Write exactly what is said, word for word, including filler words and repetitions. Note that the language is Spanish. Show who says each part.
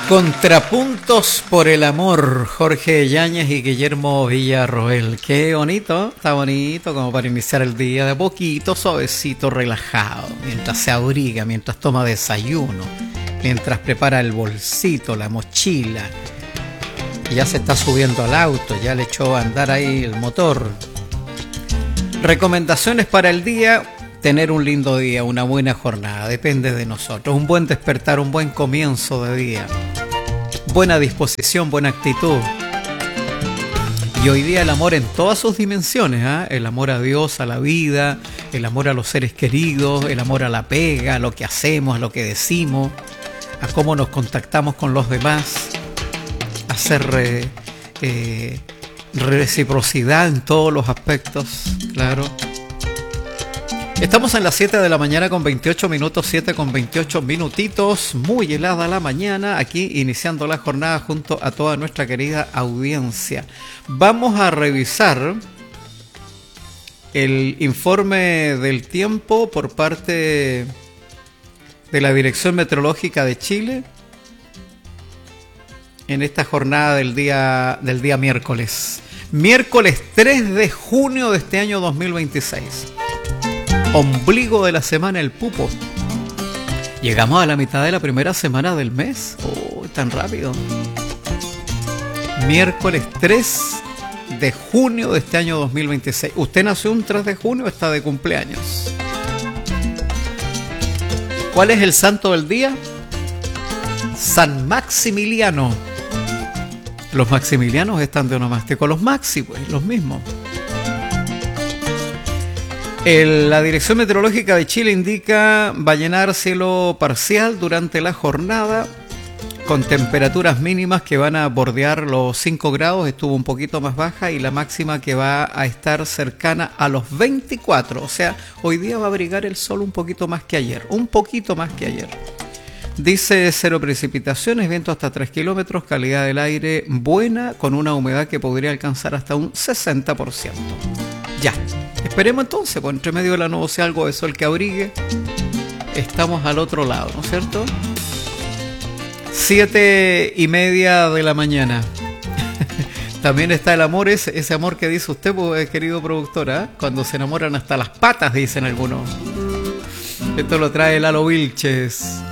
Speaker 1: Contrapuntos por el amor, Jorge Yáñez y Guillermo Villarroel. Qué bonito, está bonito como para iniciar el día de a poquito, suavecito, relajado, mientras se abriga, mientras toma desayuno, mientras prepara el bolsito, la mochila, y ya se está subiendo al auto, ya le echó a andar ahí el motor. Recomendaciones para el día: tener un lindo día, una buena jornada, depende de nosotros. Un buen despertar, un buen comienzo de día, buena disposición, buena actitud. Y hoy día el amor en todas sus dimensiones, ¿eh? El amor a Dios, a la vida, el amor a los seres queridos, el amor a la pega, a lo que hacemos, a lo que decimos, a cómo nos contactamos con los demás, hacer eh, eh, reciprocidad en todos los aspectos, claro. Estamos en las siete de la mañana con veintiocho minutos, siete con veintiocho minutitos, muy helada la mañana, aquí iniciando la jornada junto a toda nuestra querida audiencia. Vamos a revisar el informe del tiempo por parte de la Dirección Meteorológica de Chile en esta jornada del día, del día miércoles. Miércoles tres de junio de este año dos mil veintiséis. Ombligo de la semana, el pupo. Llegamos a la mitad de la primera semana del mes. Oh, tan rápido. Miércoles tres de junio de este año dos mil veintiséis. Usted nació un tres de junio, está de cumpleaños. ¿Cuál es el santo del día? San Maximiliano. Los maximilianos están de onomástico. Los maxi, pues, los mismos. El, la Dirección Meteorológica de Chile indica va a llenar cielo parcial durante la jornada, con temperaturas mínimas que van a bordear los cinco grados, estuvo un poquito más baja, y la máxima que va a estar cercana a los veinticuatro. O sea, hoy día va a abrigar el sol un poquito más que ayer, un poquito más que ayer. Dice cero precipitaciones, viento hasta tres kilómetros, calidad del aire buena, con una humedad que podría alcanzar hasta un sesenta por ciento. Ya. Esperemos entonces, pues entre medio de la nubosidad, algo de sol que abrigue. Estamos al otro lado, ¿no es cierto? Siete y media de la mañana. También está el amor, ese, ese amor que dice usted, pues, querido productor, ¿eh? Cuando se enamoran hasta las patas, dicen algunos. Esto lo trae Lalo Vilches.